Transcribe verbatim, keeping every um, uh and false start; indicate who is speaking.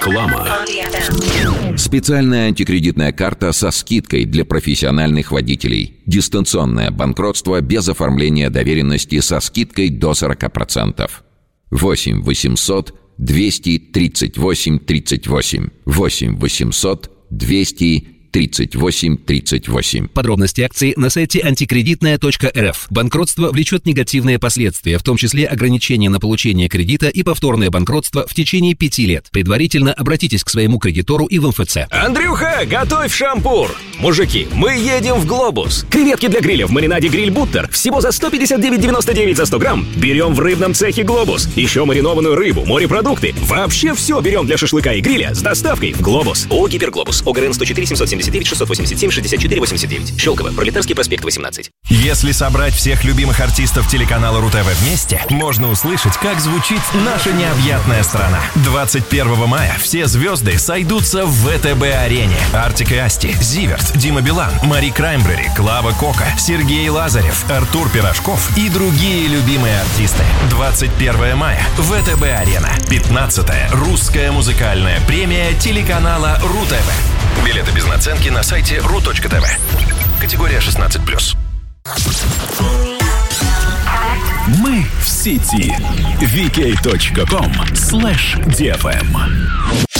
Speaker 1: Реклама.
Speaker 2: Специальная антикредитная карта со скидкой для профессиональных водителей. Дистанционное банкротство без оформления доверенности со скидкой до сорок процентов. восемь восемьсот двести тридцать восемь тридцать восемь. восемь восемьсот двести тридцать восемь тридцать восемь.
Speaker 3: Подробности акции на сайте антикредитная точка эр эф. Банкротство влечет негативные последствия, в том числе ограничения на получение кредита и повторное банкротство в течение пяти лет. Предварительно обратитесь к своему кредитору и в эм эф цэ.
Speaker 4: Андрюха, готовь шампур! Мужики, мы едем в Глобус. Креветки для гриля в маринаде Гриль Буттер всего за сто пятьдесят девять девяносто девять за сто грамм. Берем в рыбном цехе Глобус. Еще маринованную рыбу, морепродукты. Вообще все берем для шашлыка и гриля с доставкой в Глобус. ООО «Гиперглобус». ОГРН сто четыре семьсот семьдесят девять шестьсот восемьдесят семь шестьдесят четыре восемьдесят девять. Щелково. Пролетарский проспект восемнадцать.
Speaker 5: Если собрать всех любимых артистов телеканала РУ-ТВ вместе, можно услышать, как звучит наша необъятная страна. двадцать первого мая все звезды сойдутся в вэ тэ бэ-арене. Артик и Асти, Зиверт, Дима Билан, Мари Краймбрери, Клава Кока, Сергей Лазарев, Артур Пирожков и другие любимые артисты. двадцать первого мая. вэ тэ бэ-арена. пятнадцатая русская музыкальная премия телеканала РУ-ТВ. Билеты без наценки на сайте ру точка тэ вэ. Категория шестнадцать плюс.
Speaker 1: Мы в сети. ви кей точка ком слэш ди эф эм.